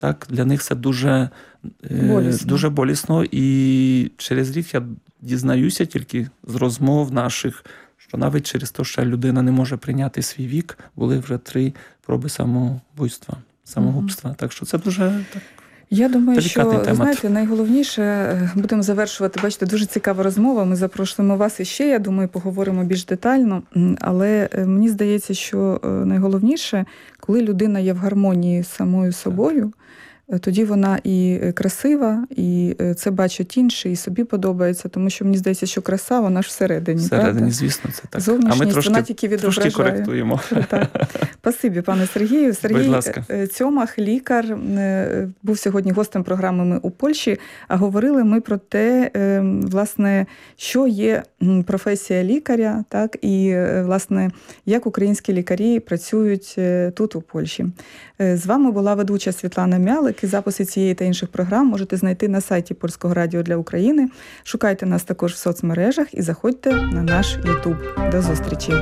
Так, для них це дуже болісно. І через рік я дізнаюся тільки з розмов наших, що навіть через те, що людина не може прийняти свій вік, були вже 3 проби самогубства. Так що це дуже так. Я думаю, що, знаєте, найголовніше, будемо завершувати, бачите, дуже цікава розмова, ми запрошуємо вас іще, я думаю, поговоримо більш детально, але мені здається, що найголовніше, коли людина є в гармонії з самою собою, тоді вона і красива, і це бачать інші, і собі подобається, тому що мені здається, що краса, вона ж всередині. Всередині, звісно, це так. Зовнішність, вона тільки відображає. Трошки коректуємо. Так. Спасибі, пане Сергію. Сергій Цьомах, лікар, був сьогодні гостем програми «Ми у Польщі», а говорили ми про те, власне, що є професія лікаря, так, і, власне, як українські лікарі працюють тут, у Польщі. З вами була ведуча Світлана Мялик, і записи цієї та інших програм можете знайти на сайті Польського радіо для України. Шукайте нас також в соцмережах і заходьте на наш YouTube. До зустрічі!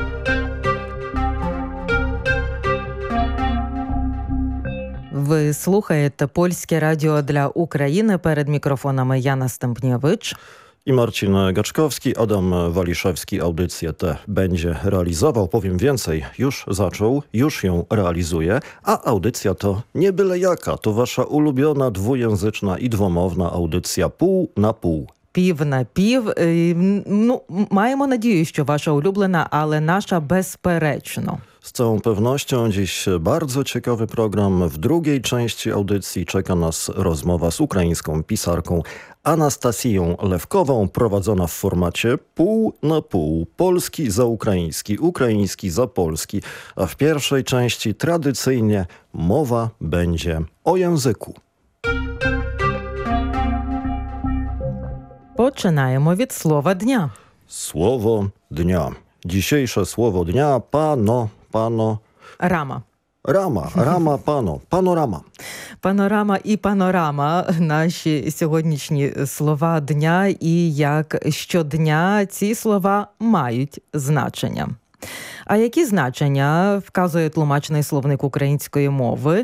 Ви слухаєте Польське радіо для України. Перед мікрофонами Jana Stępniewicz i Marcin Gaczkowski. Adam Waliszewski audycję tę będzie realizował. Powiem więcej, już zaczął, już ją realizuje, a audycja to nie byle jaka. To wasza ulubiona dwujęzyczna i dwomowna audycja pół na pół. Пів на пів. Ну, маємо надію, що ваша улюблена, ale nasza bezperečno. Z całą pewnością dziś bardzo ciekawy program. W drugiej części audycji czeka nas rozmowa z ukraińską pisarką Anastasiją Lewkową, prowadzona w formacie pół na pół. Polski za ukraiński, ukraiński za polski. A w pierwszej części tradycyjnie mowa będzie o języku. Починаємо від слова дня. Słowo dnia. Dzisiejsze słowo dnia Рама. Рама, панорама. Панорама і панорама – наші сьогоднішні слова дня, і як щодня ці слова мають значення. А які значення вказує тлумачний словник української мови?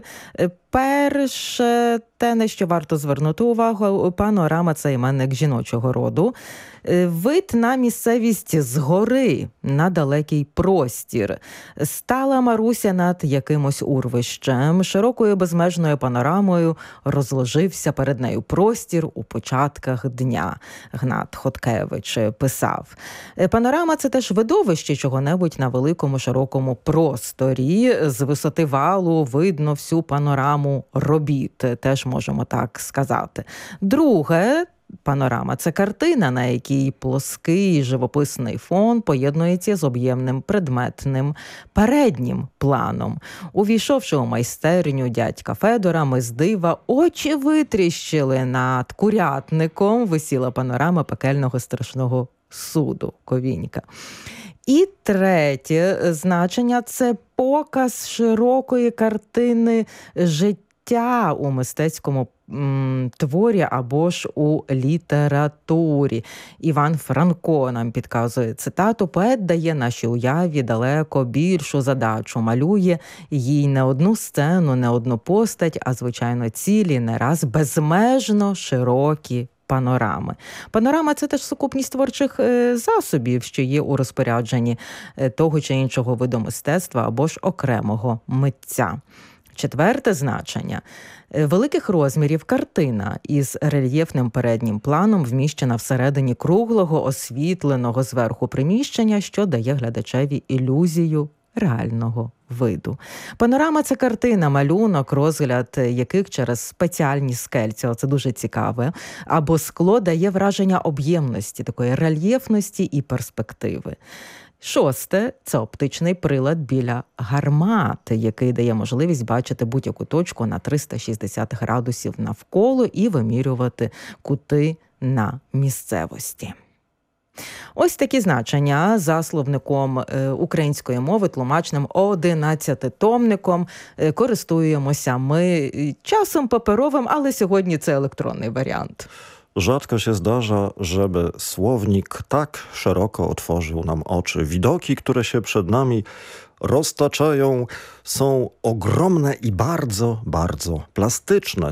Перше, те, на що варто звернути увагу, панорама – це іменник жіночого роду. Вид на місцевість згори, на далекий простір. Стала Маруся над якимось урвищем, широкою безмежною панорамою розложився перед нею простір у початках дня. Гнат Хоткевич писав. Панорама – це теж видовище чого-небудь на великому широкому просторі. З висоти валу видно всю панораму робіт, теж можемо так сказати. Друге, панорама – це картина, на якій плоский живописний фон поєднується з об'ємним предметним переднім планом. Увійшовши у майстерню дядька Федора, ми з дива очі витріщили. Над курятником висіла панорама пекельного страшного суду Ковінька. І третє значення – це показ широкої картини життя у мистецькому творі або ж у літературі. Іван Франко нам підказує цитату: «Поет дає нашій уяві далеко більшу задачу, малює їй не одну сцену, не одну постать, а, звичайно, цілі, не раз безмежно широкі панорами». Панорама – це теж сукупність творчих засобів, що є у розпорядженні того чи іншого виду мистецтва або ж окремого митця. Четверте значення – великих розмірів картина із рельєфним переднім планом вміщена всередині круглого, освітленого зверху приміщення, що дає глядачеві ілюзію реального виду. Панорама – це картина, малюнок, розгляд яких через спеціальні скельця, це дуже цікаве, або скло дає враження об'ємності, такої рельєфності і перспективи. Шосте – це оптичний прилад біля гармати, який дає можливість бачити будь-яку точку на 360 градусів навколо і вимірювати кути на місцевості. Ось такі значення за словником української мови, тлумачним 11-томником, користуємося ми часом паперовим, ale сьогодні це електронний варіант. Rzadko się zdarza, żeby słownik tak szeroko otworzył nam oczy. Widoki, które się przed nami roztaczają, są ogromne i bardzo, bardzo plastyczne.